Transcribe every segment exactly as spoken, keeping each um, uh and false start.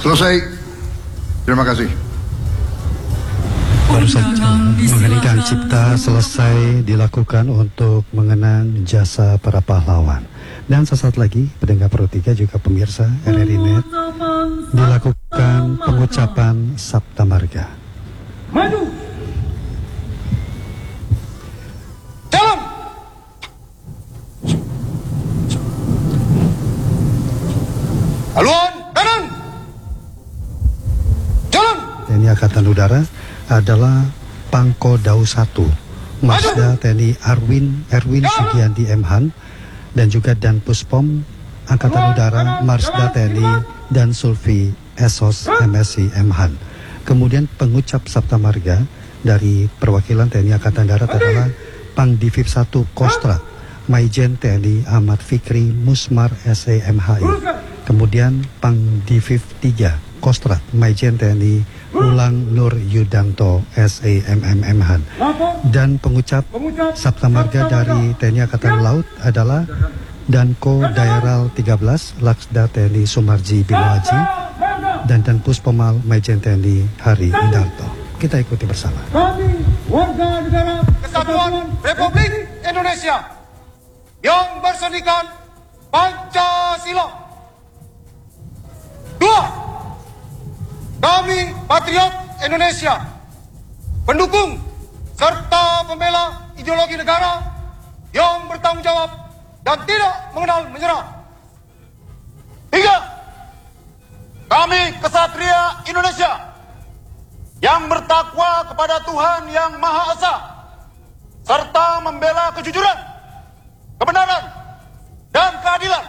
Selesai. Terima kasih. Baru saja mengeningkan cipta selesai dilakukan untuk mengenang jasa para pahlawan. Dan sesaat lagi pendengar Pro tiga juga pemirsa R R I Net dilakukan pengucapan Sabta Marga. Maju. Jalan. Haluan kanan. Jalan. T N I Angkatan Udara adalah Pangkodau satu, Marsda T N I Arwin Erwin Sugiandi M Han, dan juga Danpuspom Angkatan Udara Marsda T N I dan Sulfi Esos M Si M Han. Kemudian pengucap Sabta Marga dari perwakilan T N I Angkatan Darat adalah Pangdivip satu Kostrat Maijen T N I Ahmad Fikri Musmar S E M H I. Kemudian Pangdivip tiga Kostrat Maijen T N I Ulang Nur Yudanto S E M M M Han. Dan pengucap Sabta Marga dari T N I Angkatan Laut adalah Danko Dairal tiga belas Laksda T N I Sumarji Binoaji dan Danpuspomal Maijen T N I Hari Indarto. Kita ikuti bersama. Kami warga negara Kesatuan Republik Indonesia yang bersandingkan Pancasila. Dua, kami patriot Indonesia, pendukung serta pembela ideologi negara yang bertanggung jawab dan tidak mengenal menyerah. Tiga, kami kesatria Indonesia yang bertakwa kepada Tuhan Yang Maha Esa serta membela kejujuran, kebenaran, dan keadilan.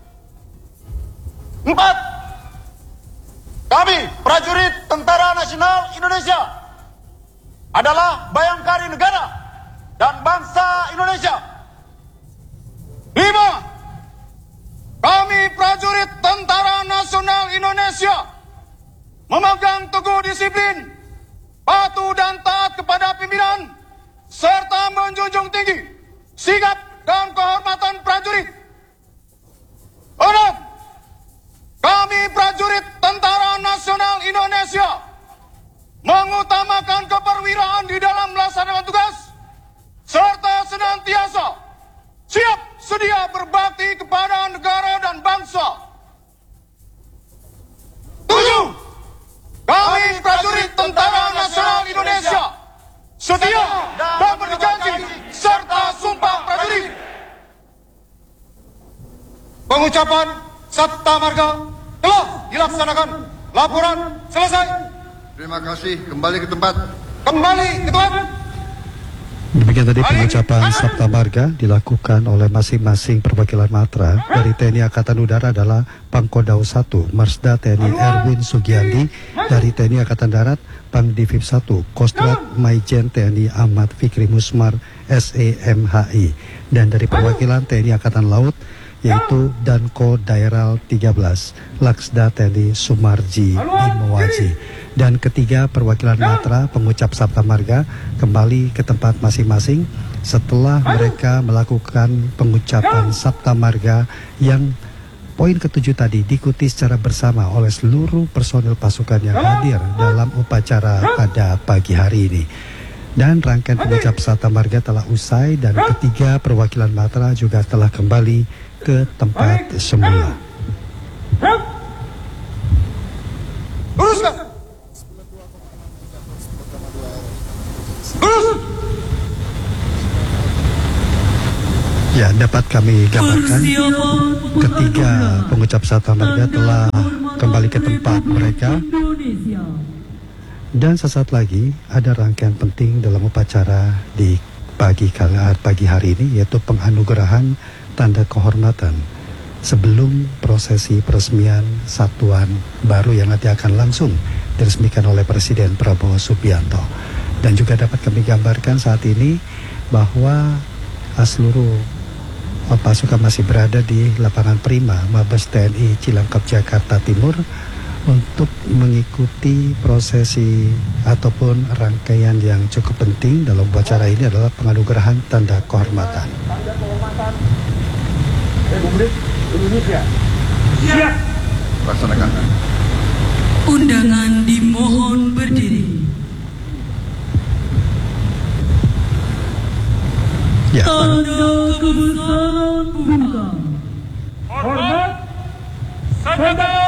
Empat, kami prajurit Tentara Nasional Indonesia adalah bayangkari negara dan bangsa Indonesia. Lima, kami prajurit Tentara Nasional Indonesia memegang teguh disiplin, patuh dan taat kepada pimpinan, serta menjunjung tinggi sikap dan kehormatan prajurit. Enam, kami prajurit Tentara Nasional Indonesia mengutamakan keperwiraan di dalam melaksanakan tugas, serta senantiasa siap sedia berbakti kepada negara dan bangsa. Tujuh, kami prajurit Tentara Nasional Indonesia setia dan berjanji serta sumpah prajurit. Pengucapan Sabta Marga telah dilaksanakan. Laporan selesai. Terima kasih. Kembali ke tempat. Kembali ke tempat. Demikian tadi pengucapan Sabta Marga dilakukan oleh masing-masing perwakilan matra. Dari T N I Angkatan Udara adalah Pangkodau satu Marsda T N I Erwin Sugiandi, dari T N I Angkatan Darat Pangdivip satu Kostrat Maijen T N I Ahmad Fikri Musmar S E M H I, dan dari perwakilan T N I Angkatan Laut yaitu Danko Dairal tiga belas Laksda T N I Sumarji Bimoaji. Dan ketiga perwakilan matra pengucap Sabta Marga kembali ke tempat masing-masing setelah mereka melakukan pengucapan Sabta Marga yang poin ketujuh tadi diikuti secara bersama oleh seluruh personil pasukan yang hadir dalam upacara pada pagi hari ini. Dan rangkaian pengucap Sabta Marga telah usai dan ketiga perwakilan matra juga telah kembali ke tempat semula. Luruskan. Ya, dapat kami gambarkan ketiga pengucap Sabta Marga telah kembali ke tempat mereka. Dan sesaat lagi ada rangkaian penting dalam upacara di pagi pagi hari ini, yaitu penganugerahan tanda kehormatan sebelum prosesi peresmian satuan baru yang nanti akan langsung diresmikan oleh Presiden Prabowo Subianto. Dan juga dapat kami gambarkan saat ini bahwa seluruh pasukan masih berada di lapangan Prima Mabes T N I Cilangkap Jakarta Timur untuk mengikuti prosesi ataupun rangkaian yang cukup penting dalam upacara ini adalah penganugerahan tanda kehormatan. Tanda kehormatan Republik Indonesia. Siap. Laksanakan. Undangan dimohon berdiri. Ya, Tanda kebesaran pembuka. Hormat, Sabda